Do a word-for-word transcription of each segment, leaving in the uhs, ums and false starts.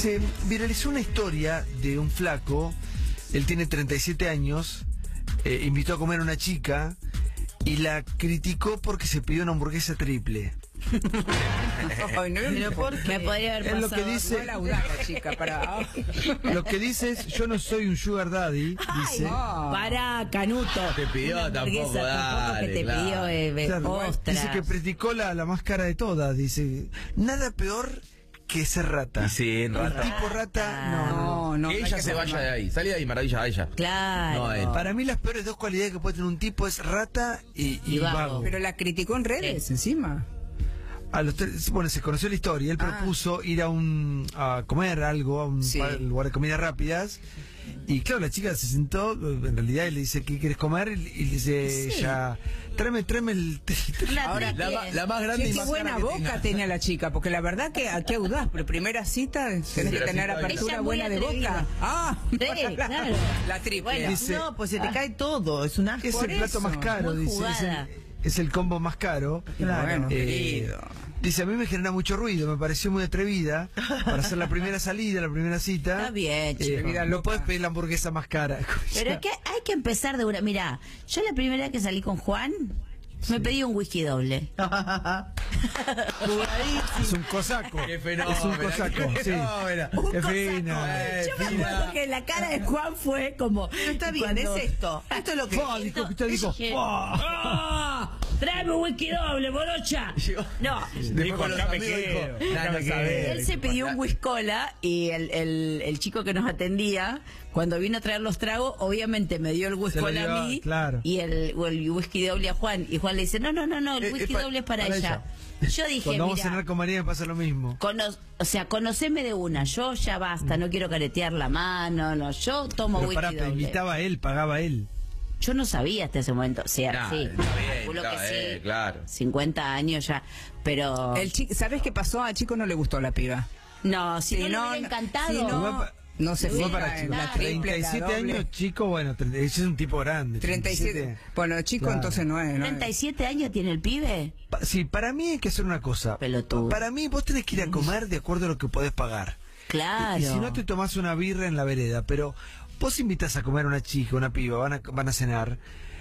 Se viralizó una historia de un flaco, él tiene treinta y siete años, eh, invitó a comer a una chica y la criticó porque se pidió una hamburguesa triple. Ay, no, Pero ¿por qué? me podría haber Es lo pasado. que dice- No la audaz la chica para. Lo que dice es, yo no soy un sugar daddy, dice. no. Para, Canuto. Te pidió Una tampoco, hamburguesa, tampoco dale, que te claro. pidió, eh, eh, Claro, ostras. dice que criticó la, la más cara de todas, dice, nada peor que ser rata. Y sí, El rata. tipo rata, no, no. No, no. que no hay ella que se vaya formar. de ahí. Salí de ahí, maravilla, a ella. Claro. No a él. Para mí las peores dos cualidades que puede tener un tipo es rata y, y Y vago. vago. Pero la criticó en redes encima. A los tres, bueno, se conoció la historia. Él Ah. propuso ir a un a comer algo, a un Sí. pa- lugar de comidas rápidas. Y claro, la chica se sentó, en realidad él le dice, ¿qué quieres comer? Y le dice Sí. ella, tráeme, tráeme el... Una Ahora, triple. La, ma- la más grande Che, y qué más buena cara que boca tenga. tenía la chica, porque la verdad que aquí audaz, pero primera cita tenés que primera tener cita, apertura ella es muy buena de atrevida. boca. Ah, Sí, la, claro. la triple. Bueno, Dice- No, pues se te cae todo, es un asco. Es Por el plato eso, más caro, muy dice. Es jugada. el, es el combo más caro. Claro. Bueno, Eh, querido. dice, a mí me genera mucho ruido, me pareció muy atrevida para hacer la primera salida, la primera cita. Está bien, Eh, chico. vida no loca. puedes pedir la hamburguesa más cara. Pero es que hay que empezar de una. Mira, yo la primera vez que salí con Juan, me pedí un whisky doble. Es un cosaco. Qué fenómeno. Es un cosaco, Qué sí. fenómeno. Qué cosaco. fina. Eh, Yo me fina. acuerdo que la cara de Juan fue como. Está bien, cuando- es esto. Esto es lo que... Fua, dijo, usted dijo, Dije, fua. ¡Ah! ¡Tráeme un whisky doble, morocha! No. Después con los acá me amigos quedo, dijo, acá "Nah, me no quedo". sabés". Él se pidió un whiskola y el, el, el chico que nos atendía, cuando vino a traer los tragos, obviamente me dio el whiskola dio, a mí claro. y el, o el whisky doble a Juan. Y Juan le dice, no, no, no, no, el Eh, whisky eh, pa- doble es para, para ella. Yo dije, Cuando vamos a mira, cenar con María me pasa lo mismo. cono- o sea, conoceme de una, yo ya basta, no quiero caretear la mano, no, yo tomo Pero whisky para, pero doble. invitaba a él, pagaba él. Yo no sabía hasta ese momento, o sea, Nah, sí, está bien, calculo está que bien, sí, claro. cincuenta años ya, pero... El chico, ¿sabes qué pasó? Al chico no le gustó la piba. No, si Sí, no, le no, hubiera encantado. sí, no, Igual pa- no se Igual fue para para chicos. la triple, treinta y siete la doble. años, chico, bueno, treinta ese es un tipo grande. treinta y siete. Bueno, chico, Claro. entonces no es. ¿no? ¿treinta y siete años tiene el pibe? Pa- Sí, para mí hay que hacer una cosa. Pelotudo. Para mí vos tenés que ir a comer de acuerdo a lo que podés pagar. Claro. Y, y si no te tomás una birra en la vereda, pero vos invitas a comer a una chica, una piba, van a, van a cenar,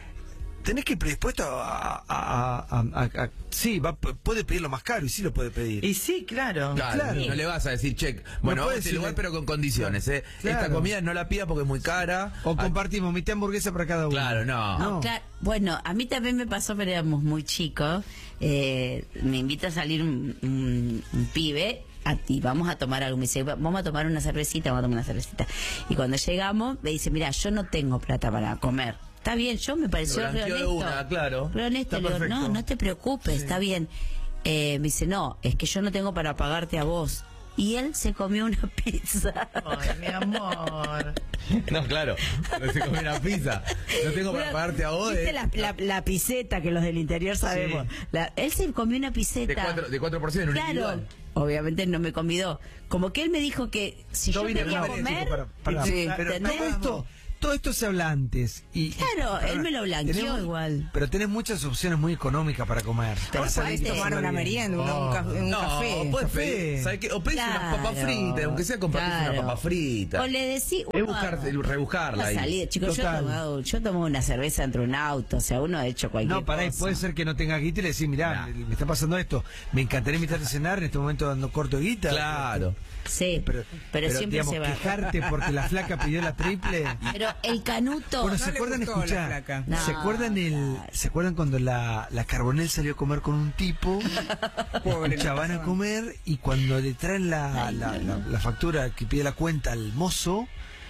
tenés que ir predispuesto a... a, a, a- a- a- sí, va, puede pedir lo más caro y sí lo puede pedir. Y sí, claro. Claro, Claro. no le vas a decir, che, bueno, No vamos puede a este decirle- lugar pero con condiciones, ¿eh? Claro. Esta comida no la pidas porque es muy cara. O Ah, compartimos mitad hamburguesa para cada uno. Claro, no. No, No. claro. Bueno, a mí también me pasó, pero éramos muy chicos. Eh, me invita a salir un, un- un pibe a ti, vamos a tomar algo. Me dice, vamos a tomar una cervecita, vamos a tomar una cervecita. Y cuando llegamos, me dice, mira, yo no tengo plata para comer. Está bien, yo me pareció Lo re blanqueó de honesto. una, claro. Re honesto, Está le digo, perfecto. no, no te preocupes, está bien. Eh, me dice, no, es que yo no tengo para pagarte a vos. Y él se comió una pizza. Ay, mi amor. No, claro. No se come una pizza. No tengo para Una- pagarte a vos. ¿Viste eh. la, la, la piseta que los del interior sabemos? La- él se comió una piseta. De cuatro, de cuatro por ciento en un Claro, individual. obviamente no me convidó. Como que él me dijo que si yo, vine quería con María, comer, chico, para- para- Sí, pero ¿entendés? todo esto, todo esto se habla antes. Y, Claro, y- él me lo blanqueó tenemos- igual. Pero tenés muchas opciones muy económicas para comer. Para Podés salir y tomar pasarla una bien. merienda, una- un, ca- un No, café. puedes Café. pedir, ¿sabes qué? O pedís unas papas Claro, fritas, aunque sea compartir claro. una papa frita. O le decís, Es buscar, rebuscarla ahí. Salir, chicos, yo he Total. tomado, yo tomo una cerveza entre un auto, o sea, uno ha hecho cualquier No, pará, y cosa. puede ser que no tengas guita y le decís, mirá, Nah. me, me está pasando esto, me encantaría invitarte a cenar, en este momento dando corto de guita. Claro. Sí, Pero, pero, siempre digamos, se va. quejarte porque la flaca pidió la triple. Pero el canuto. Bueno, no ¿se le acuerdan gustó la escuchar? flaca. No, ¿Se acuerdan el, claro. ¿Se acuerdan cuando la, la Carbonell salió a comer con un tipo? Pobre, Ya van a no. comer y cuando le traen la, Ay, la, no, la- la factura que pide la cuenta al mozo,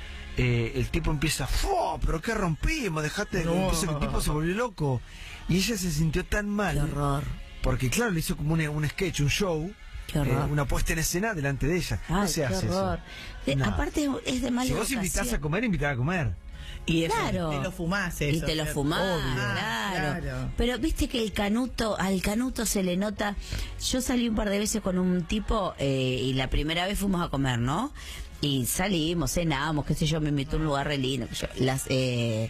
eh, el tipo empieza, ¡fu! ¿Pero qué rompimos? Dejate, No. empieza, el tipo se volvió loco. Y ella se sintió tan mal. Qué horror. Porque claro, le hizo como un, un sketch, un show, Qué horror. eh, una puesta en escena delante de ella. no Ay, se qué hace horror. eso. De- No. Aparte es de mala Si vos invitás a educación. comer, invitá a comer. Y eso, Claro. te lo fumás eso. Y te lo ¿cierto? fumás, Obvio. claro. Ah, claro. Pero viste que el canuto, al canuto se le nota. Yo salí un par de veces con un tipo eh, y la primera vez fuimos a comer, ¿no? Y salimos, cenamos, qué sé yo, me invitó a un lugar re lindo. qué sé yo. Las, eh,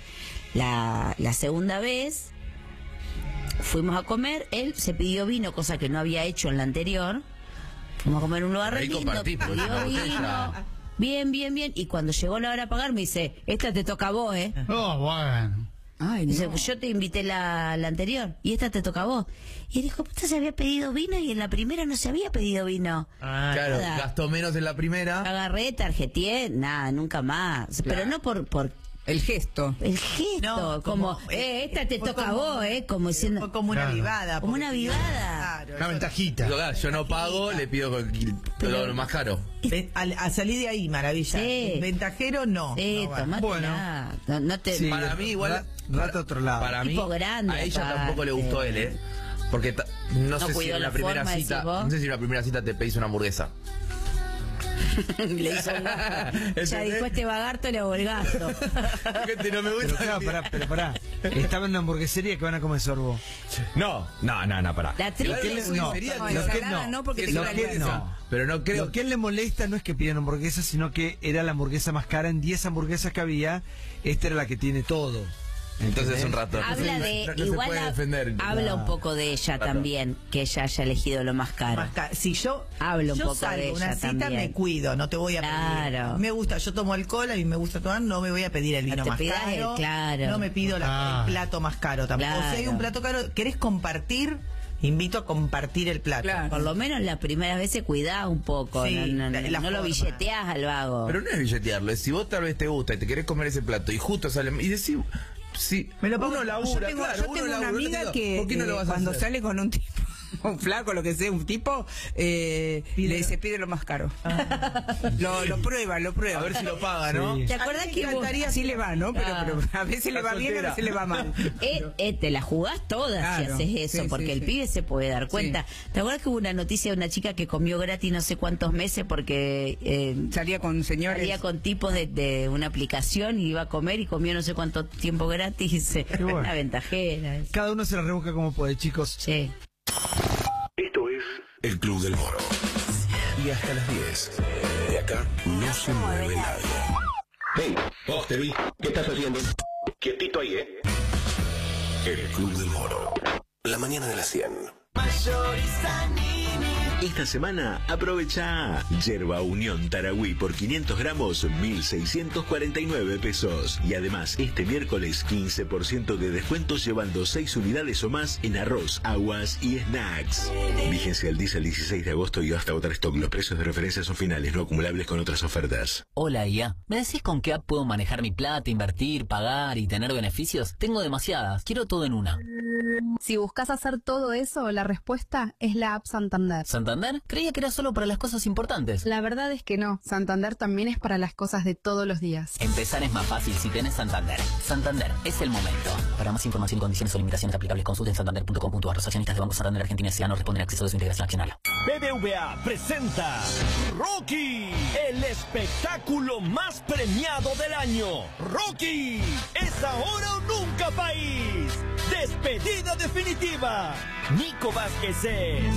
la, la segunda vez fuimos a comer, él se pidió vino, cosa que no había hecho en la anterior. Vamos a comer un lugar re Ahí lindo, compartí, porque pidió es una vino, botella. bien, bien, bien. Y cuando llegó la hora de pagar, me dice, esta te toca a vos, ¿eh? Oh, bueno. Ay, Dice, no. pues yo te invité la, la anterior y esta te toca a vos. Y él dijo, puta, se había pedido vino y en la primera no se había pedido vino. Ah, Claro, nada. gastó menos en la primera. Agarré, tarjeteé, nada, nunca más. Pero no por, por El gesto. el gesto, No, como, como, eh, esta te fue toca a como- vos, eh, como diciendo, Fue como una Claro. vivada. Como porque una pidió- vivada. Claro, Una yo- ventajita. Digo, claro, yo no pago, le pido con- lo, lo más caro. Ven, al- a, salir de ahí, maravilla. Sí. Ventajero, no. sí, no va. tomate Bueno. nada. No, no te... Sí. Para mí igual... Ra- rata a otro lado. Para mí, Tipo grande, a ella aparte. tampoco le gustó él, ¿eh? Porque ta- no, sé si cuidó en la, la primera forma, cita... decís vos. No sé si en la primera cita te pedís una hamburguesa. Le hizo un gasto. Ya dijo este vagarto, le hago el gasto. Gente, no me Pero gusta. claro, pará, pero pará. Estaba en una hamburguesería que van a comer sorbo. No, no, no, no, pará. La triple Lo que le- no, sería lo que- que ensalada no. no, porque te Lo queda que lienzo. no. Pero no creo Lo que a él le molesta no es que pidan hamburguesas, sino que era la hamburguesa más cara. En diez hamburguesas que había, esta era la que tiene todo. Entonces es un rato. Habla No- de, no, no igual se puede ha- defender. habla un poco de ella Rato. también, que ella haya elegido lo más caro. Más ca- Si yo, Hablo un yo poco salgo de a una ella cita, también. me cuido, no te voy a Claro. pedir. Me gusta, yo tomo alcohol, a mí me gusta tomar, no me voy a pedir el No vino te más pidas el- caro. claro. No me pido la- Ah. el plato más caro tampoco. Claro. Si hay un plato caro, ¿querés compartir? Invito a compartir el plato. Claro. Por lo menos las primeras veces cuidá un poco, Sí, no, no, la- no, la no lo forma. billeteás al vago. Pero no es billetearlo, es si vos tal vez te gusta y te querés comer ese plato y justo sale... Y decís, sí, Me lo pongo- uno yo labura, Yo tengo, claro, yo uno tengo una labura, amiga te digo, que ¿por qué no lo eh, vas a cuando hacer? sale con un tipo, un flaco, lo que sea, un tipo, eh, Pide- le se pide lo más caro. Lo, lo prueba, lo prueba. A ver si lo paga, ¿no? Sí. ¿Te acordás A mí me que vos- encantaría- Así le va, ¿no? Pero, Ah. pero a veces le va bien, a veces le va mal. Eh, eh, te la jugás toda Claro, si haces eso, sí, porque sí, el sí. pibe se puede dar cuenta. ¿Te acuerdas que hubo una noticia de una chica que comió gratis no sé cuántos meses porque eh, Salía con señores. salía con tipos de, de una aplicación y iba a comer y comió no sé cuánto tiempo gratis? eh, bueno. Una ventajera. Cada uno se la rebusca como puede, chicos. Sí. Esto es El Club del Moro. Y hasta las diez. De acá no se mueve nadie. Hey, vos te vi. ¿Qué estás haciendo? Quietito ahí, ¿eh? El Club del Moro. La mañana de las cien. Esta semana aprovecha Yerba Unión Taragüí por quinientos gramos, mil seiscientos cuarenta y nueve pesos. Y además, este miércoles quince por ciento de descuento llevando seis unidades o más en arroz, aguas y snacks. Vigencia del diésel dieciséis de agosto y hasta agotar stock. Los precios de referencia son finales, no acumulables con otras ofertas. Hola I A, ¿me decís con qué app puedo manejar mi plata, invertir, pagar y tener beneficios? Tengo demasiadas, quiero todo en una. Si buscas hacer todo eso, la respuesta es la app Santander. ¿Santander? Creía que era solo para las cosas importantes. La verdad es que no, Santander también es para las cosas de todos los días. Empezar es más fácil si tenés Santander. Santander, es el momento. Para más información y condiciones o limitaciones aplicables, consulten santander punto com punto a r. Los accionistas de Banco Santander Argentina S A no responden al acceso de su integración accionaria. B B V A presenta Rocky, el espectáculo más premiado del año. Rocky, es ahora o nunca, país. Despedida definitiva. Nico Vázquez es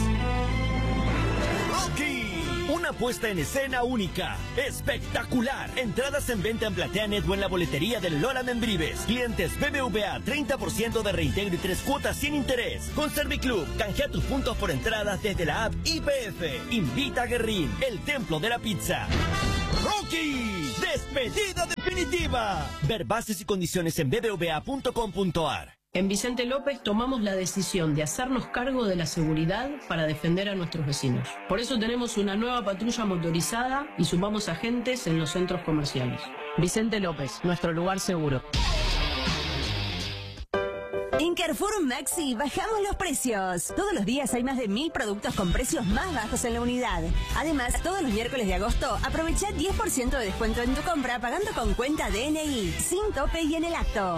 Rocky, una puesta en escena única, espectacular. Entradas en venta en PlateaNet o en la boletería del Lola Membrives. Clientes B B V A, treinta por ciento de reintegro y tres cuotas sin interés. Con Serviclub, canjea tus puntos por entradas desde la app I P F. Invita a Guerrín, el templo de la pizza. Rocky, despedida definitiva. Ver bases y condiciones en b b v a punto com punto a r. En Vicente López tomamos la decisión de hacernos cargo de la seguridad para defender a nuestros vecinos. Por eso tenemos una nueva patrulla motorizada y sumamos agentes en los centros comerciales. Vicente López, nuestro lugar seguro. En Carrefour Maxi bajamos los precios. Todos los días hay más de mil productos con precios más bajos en la unidad. Además, todos los miércoles de agosto aprovecha diez por ciento de descuento en tu compra pagando con cuenta D N I, sin tope y en el acto.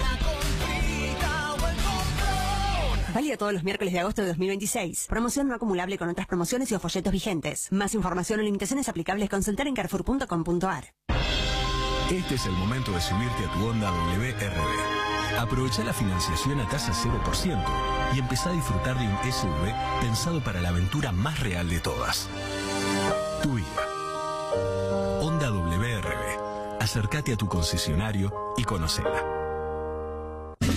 Válido todos los miércoles de agosto de dos mil veintiséis. Promoción no acumulable con otras promociones y o folletos vigentes. Más información o limitaciones aplicables consultar en carrefour punto com punto a r. Este es el momento de subirte a tu Honda W R B. Aprovecha la financiación a tasa cero por ciento y empezá a disfrutar de un S U V pensado para la aventura más real de todas. Tu vida. Honda W R B. Acércate a tu concesionario y conocela. ¿Cambiás la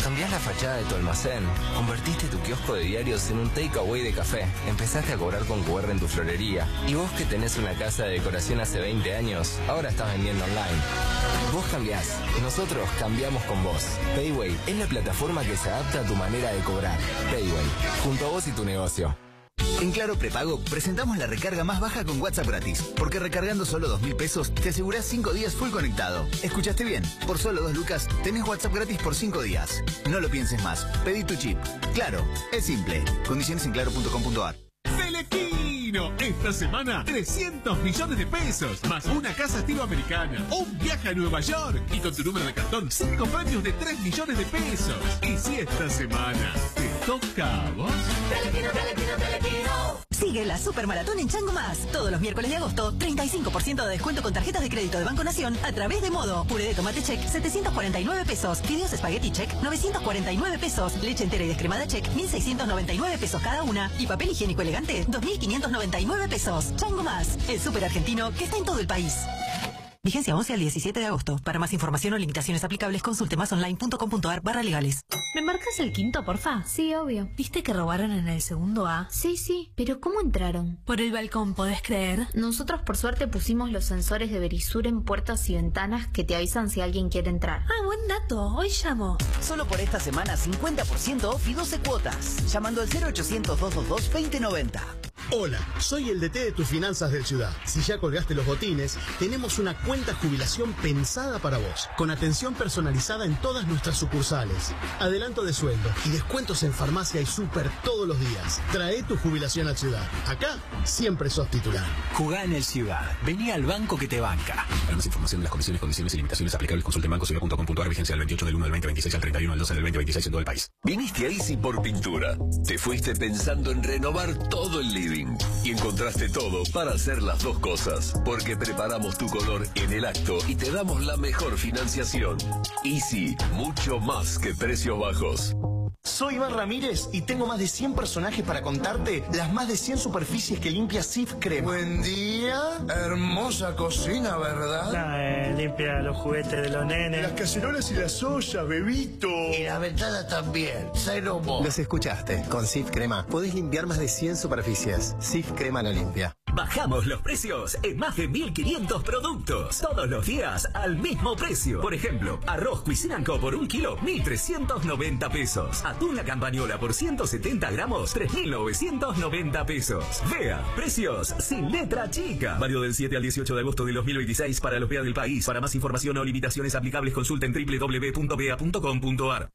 fachada de tu almacén, convertiste tu kiosco de diarios en un takeaway de café, empezaste a cobrar con cu erre en tu florería, y vos que tenés una casa de decoración hace veinte años, ahora estás vendiendo online. Vos cambiás, nosotros cambiamos con vos. Payway es la plataforma que se adapta a tu manera de cobrar. Payway, junto a vos y tu negocio. En Claro Prepago presentamos la recarga más baja con WhatsApp gratis, porque recargando solo dos mil pesos te asegurás cinco días full conectado. ¿Escuchaste bien? Por solo dos lucas tenés WhatsApp gratis por cinco días. No lo pienses más, pedí tu chip. Claro, es simple. Condiciones en claro punto com punto a r. Celestino, esta semana trescientos millones de pesos, más una casa estilo americana, un viaje a Nueva York y con tu número de cartón cinco premios de tres millones de pesos. Y si esta semana te toca a vos... Teletino, Teletino, Teletino. Sigue la Supermaratón en Chango Más. Todos los miércoles de agosto, treinta y cinco por ciento de descuento con tarjetas de crédito de Banco Nación a través de Modo. Puré de tomate check, setecientos cuarenta y nueve pesos. Fideos espagueti check, novecientos cuarenta y nueve pesos. Leche entera y descremada check, mil seiscientos noventa y nueve pesos cada una. Y papel higiénico elegante, dos mil quinientos noventa y nueve pesos. Chango Más, el súper argentino que está en todo el país. Vigencia once al diecisiete de agosto. Para más información o limitaciones aplicables, consulte más online punto com punto a r barra legales. ¿Me marcas el quinto, porfa? Sí, obvio. ¿Viste que robaron en el segundo A? Sí, sí, pero ¿cómo entraron? Por el balcón, ¿podés creer? Nosotros por suerte pusimos los sensores de Verisur en puertas y ventanas que te avisan si alguien quiere entrar. Ah, buen dato. Hoy llamo. Solo por esta semana cincuenta por ciento off y doce cuotas. Llamando al cero ochocientos, doscientos veintidós, veinte noventa. Hola, soy el D T de tus finanzas del Ciudad. Si ya colgaste los botines, tenemos una cuenta jubilación pensada para vos, con atención personalizada en todas nuestras sucursales, adelanto de sueldo y descuentos en farmacia y súper todos los días. Trae tu jubilación al Ciudad. Acá siempre sos titular. Jugá en el Ciudad. Vení al banco que te banca. Para más información de las condiciones, condiciones y limitaciones aplicables, consulte en banco ciudad punto com punto a r. Vigencia del veintiocho del uno del veinte veintiséis al treinta y uno del doce del veinte veintiséis en todo el país. Viniste a Easy por pintura. Te fuiste pensando en renovar todo el living y encontraste todo para hacer las dos cosas, porque preparamos tu color en el acto y te damos la mejor financiación. Easy, mucho más que precios bajos. Soy Iván Ramírez y tengo más de cien personajes para contarte las más de cien superficies que limpia Sif Crema. Buen día, hermosa cocina, ¿verdad? Ah, eh, limpia los juguetes de los nenes. Las cacerolas y las ollas, bebito. Y la ventana también, cero mo. Los escuchaste, con Sif Crema podés limpiar más de cien superficies. Sif Crema lo limpia. Bajamos los precios en más de mil quinientos productos. Todos los días al mismo precio. Por ejemplo, arroz Cuisinanco por un kilo, mil trescientos noventa pesos. Atún La Campañola por ciento setenta gramos, tres mil novecientos noventa pesos. Vea, precios sin letra chica. Válido del siete al dieciocho de agosto de dos mil veintiséis para los B E A del país. Para más información o limitaciones aplicables, consulta en doble u doble u doble u punto b e a punto com punto a r.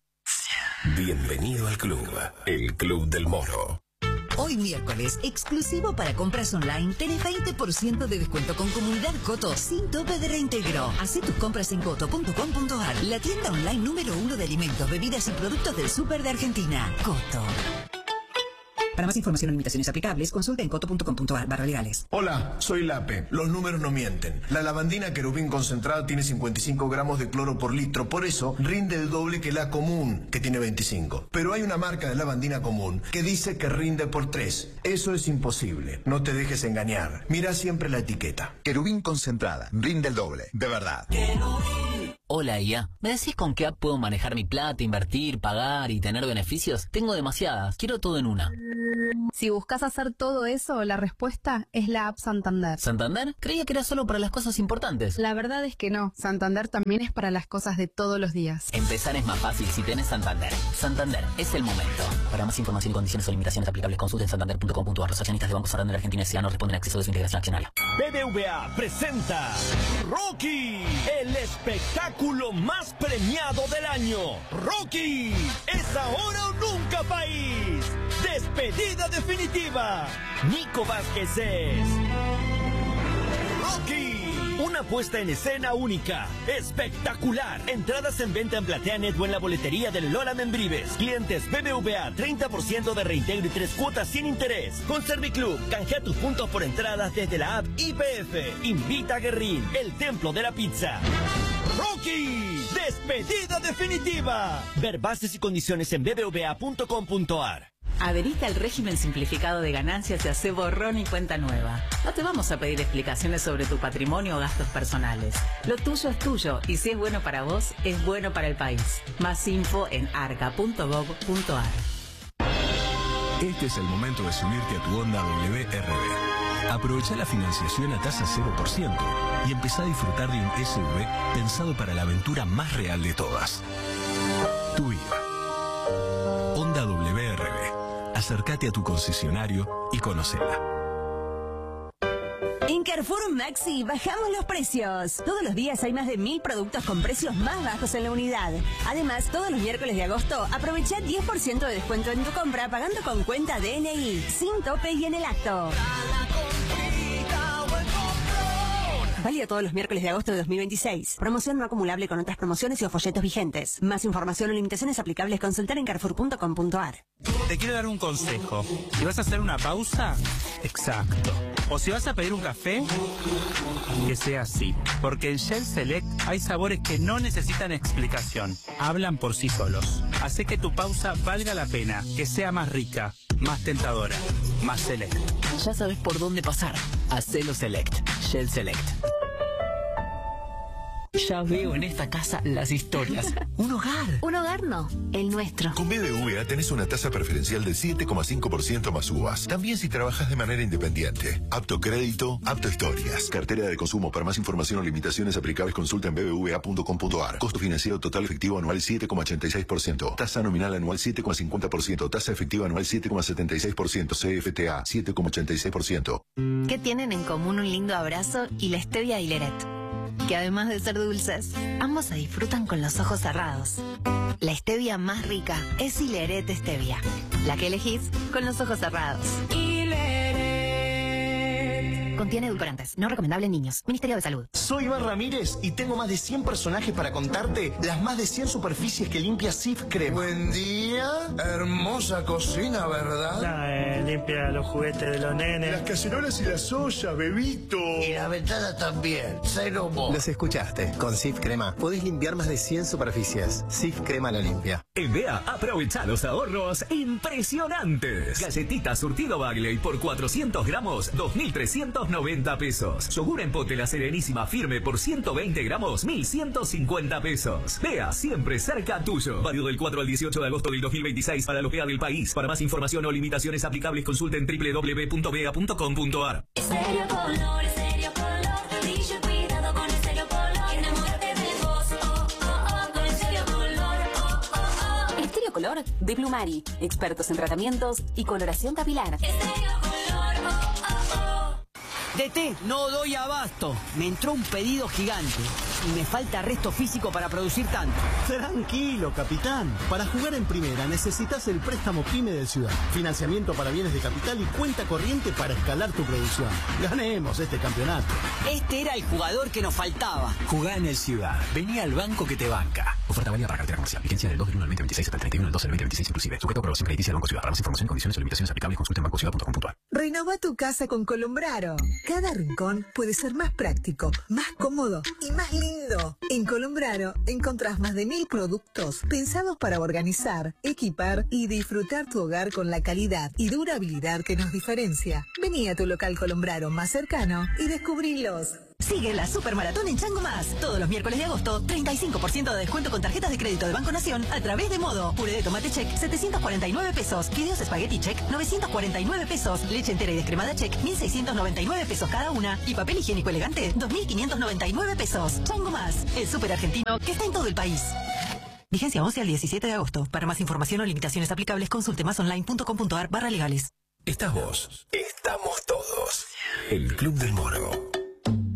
Bienvenido al club, el Club del Moro. Hoy miércoles, exclusivo para compras online, tenés veinte por ciento de descuento con Comunidad Coto sin tope de reintegro. Hacé tus compras en coto punto com punto a r, la tienda online número uno de alimentos, bebidas y productos del súper de Argentina. Coto. Para más información o limitaciones aplicables, consulta en coto punto com punto a r barra legales. Hola, soy Lape. Los números no mienten. La lavandina Querubín concentrada tiene cincuenta y cinco gramos de cloro por litro, por eso rinde el doble que la común, que tiene veinticinco. Pero hay una marca de lavandina común que dice que rinde por tres. Eso es imposible. No te dejes engañar. Mira siempre la etiqueta. Querubín concentrada, rinde el doble, de verdad. Hola, I A. ¿Me decís con qué app puedo manejar mi plata, invertir, pagar y tener beneficios? Tengo demasiadas. Quiero todo en una. Si buscas hacer todo eso, la respuesta es la app Santander. ¿Santander? Creía que era solo para las cosas importantes. La verdad es que no. Santander también es para las cosas de todos los días. Empezar es más fácil si tenés Santander. Santander, es el momento. Para más información y condiciones o limitaciones aplicables, consulten santander punto com punto a r. Los accionistas de Banco Santander Argentina S A no responden a acceso de su integración accionaria. B B V A presenta Rocky, el espectáculo más premiado del año. Rocky, es ahora o nunca, país. Despedida definitiva. Nico Vázquez es Rocky, una puesta en escena única, espectacular. Entradas en venta en PlateaNet o en la boletería del Lola Membrives. Clientes B B V A, treinta por ciento de reintegro y tres cuotas sin interés. Con Serviclub, canjea tus puntos por entradas desde la app I P F. Invita a Guerrín, el templo de la pizza. Rocky, despedida definitiva. Ver bases y condiciones en b b v a punto com punto a r. Adherite al régimen simplificado de ganancias y hace borrón y cuenta nueva. No te vamos a pedir explicaciones sobre tu patrimonio o gastos personales. Lo tuyo es tuyo y si es bueno para vos, es bueno para el país. Más info en arca punto gov punto ar. Este es el momento de subirte a tu Honda W R V. Aprovecha la financiación a tasa cero por ciento y empezá a disfrutar de un S U V pensado para la aventura más real de todas. Tu vida. Honda W R V. Acércate a tu concesionario y conócela. En Carrefour Maxi bajamos los precios. Todos los días hay más de mil productos con precios más bajos en la unidad. Además, todos los miércoles de agosto aprovecha diez por ciento de descuento en tu compra pagando con cuenta D N I, sin tope y en el acto. Válido todos los miércoles de agosto de dos mil veintiséis. Promoción no acumulable con otras promociones y o folletos vigentes. Más información o limitaciones aplicables consultar en carrefour punto com punto ar. Te quiero dar un consejo. Si vas a hacer una pausa, exacto. O si vas a pedir un café, que sea así. Porque en Shell Select hay sabores que no necesitan explicación. Hablan por sí solos. Hace que tu pausa valga la pena, que sea más rica, más tentadora, más Select. Ya sabes por dónde pasar. Hacelo Select. Shell Select. Ya veo en esta casa las historias. Un hogar. Un hogar no, el nuestro. Con B B V A tenés una tasa preferencial del siete coma cinco por ciento más U V A S. También si trabajas de manera independiente. Apto crédito, apto historias. Cartera de consumo. Para más información o limitaciones aplicables consulta en b b v a punto com punto ar. Costo financiero total efectivo anual siete coma ochenta y seis por ciento. Tasa nominal anual siete coma cincuenta por ciento. Tasa efectiva anual siete coma setenta y seis por ciento. C F T A siete coma ochenta y seis por ciento. ¿Qué tienen en común un lindo abrazo y la stevia y Leret? Que además de ser dulces, ambos se disfrutan con los ojos cerrados. La stevia más rica es Hileret Stevia, la que elegís con los ojos cerrados. Contiene edulcorantes, no recomendable en niños. Ministerio de Salud. Soy Iván Ramírez y tengo más de cien personajes para contarte las más de cien superficies que limpia Sif Crema. Buen día, hermosa cocina, ¿verdad? No, eh, limpia los juguetes de los nenes. Las cacerolas y las ollas, bebito. Y la ventana también, cero mo. Los escuchaste. Con Sif Crema podés limpiar más de cien superficies. Sif Crema la limpia. En B E A, aprovecha los ahorros impresionantes. Galletitas surtido Bagley por cuatrocientos gramos, dos mil trescientos noventa pesos. Yogur en pote La Serenísima Firme por ciento veinte gramos, mil ciento cincuenta pesos. B E A, siempre cerca tuyo. Válido del cuatro al dieciocho de agosto del dos mil veintiséis para los B E A del país. Para más información o limitaciones aplicables consulta en w w w punto b e a punto com punto ar. Estéreo Color, Estéreo Color, brilla cuidado con Estéreo Color, enamórate de vos, oh, oh, oh, con Estéreo Color, oh, oh, oh. Estéreo Color de Plumari, expertos en tratamientos y coloración capilar. Estéreo Color, oh, oh, oh. D T, no doy abasto. Me entró un pedido gigante y me falta resto físico para producir tanto. Tranquilo, capitán. Para jugar en primera necesitas el préstamo PYME del Ciudad. Financiamiento para bienes de capital y cuenta corriente para escalar tu producción. Ganemos este campeonato. Este era el jugador que nos faltaba. Jugá en el Ciudad. Vení al banco que te banca. Oferta válida para cartera comercial. Vigencia del dos del uno del veinte veintiséis hasta el treinta y uno del doce del veinte veintiséis inclusive. Sujeto a aprobación crediticia del Banco Ciudad. Para más información, condiciones o limitaciones aplicables consulta en banco ciudad punto com punto ar. Renova tu casa con Colombraro. Cada rincón puede ser más práctico, más cómodo y más lindo. En Colombraro encontrás más de mil productos pensados para organizar, equipar y disfrutar tu hogar con la calidad y durabilidad que nos diferencia. Vení a tu local Colombraro más cercano y descubrilos. Sigue la Supermaratón en Chango Más. Todos los miércoles de agosto, treinta y cinco por ciento de descuento con tarjetas de crédito de Banco Nación a través de Modo. Puré de tomate check, setecientos cuarenta y nueve pesos. Fideos espagueti check, novecientos cuarenta y nueve pesos. Leche entera y descremada check, mil seiscientos noventa y nueve pesos cada una. Y papel higiénico elegante, dos mil quinientos noventa y nueve pesos. Chango Más, el súper argentino que está en todo el país. Vigencia once al diecisiete de agosto. Para más información o limitaciones aplicables, consulte masonline punto com punto ar barra legales. Estás vos. Estamos todos. El Club del Moro.